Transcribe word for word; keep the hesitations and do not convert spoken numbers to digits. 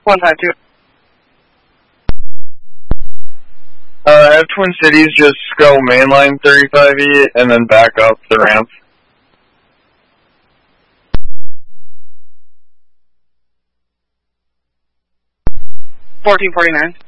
one five two. Uh, I have Twin Cities just go mainline thirty-five E and then back up the ramp. fourteen forty-nine.